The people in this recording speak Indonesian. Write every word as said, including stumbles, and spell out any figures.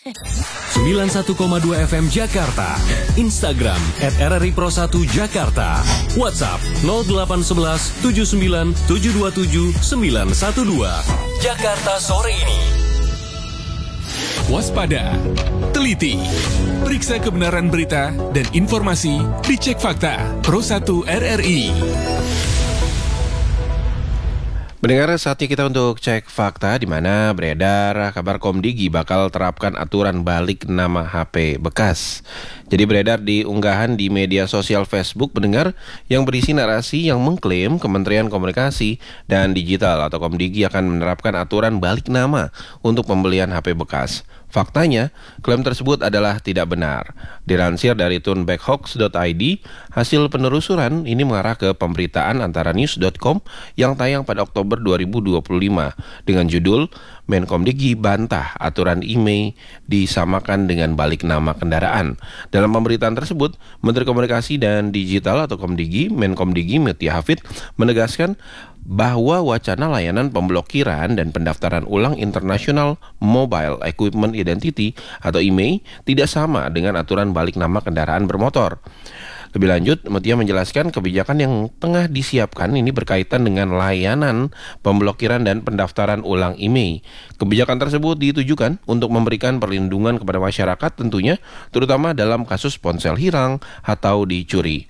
sembilan puluh satu koma dua F M Jakarta, Instagram at R R I Pro satu Jakarta, WhatsApp nol delapan satu satu tujuh sembilan tujuh dua tujuh sembilan satu dua. Jakarta sore ini. Waspada, teliti, periksa kebenaran berita dan informasi, dicek fakta. Pro satu R R I. Mendengar saatnya kita untuk cek fakta, di mana beredar kabar Komdigi bakal terapkan aturan balik nama H P bekas. Jadi beredar di unggahan di media sosial Facebook pendengar yang berisi narasi yang mengklaim Kementerian Komunikasi dan Digital atau Komdigi akan menerapkan aturan balik nama untuk pembelian H P bekas. Faktanya, klaim tersebut adalah tidak benar. Dilansir dari turnbackhoax dot I D, hasil penelusuran ini mengarah ke pemberitaan antara news dot com yang tayang pada Oktober dua ribu dua puluh lima dengan judul Menkomdigi bantah aturan I M E I disamakan dengan balik nama kendaraan. Dalam pemberitaan tersebut, Menteri Komunikasi dan Digital atau Komdigi, Menkomdigi Mutia Hafid menegaskan bahwa wacana layanan pemblokiran dan pendaftaran ulang International Mobile Equipment Identity atau I M E I tidak sama dengan aturan balik nama kendaraan bermotor. Lebih lanjut, Mutia menjelaskan kebijakan yang tengah disiapkan ini berkaitan dengan layanan pemblokiran dan pendaftaran ulang I M E I. Kebijakan tersebut ditujukan untuk memberikan perlindungan kepada masyarakat tentunya, terutama dalam kasus ponsel hilang atau dicuri.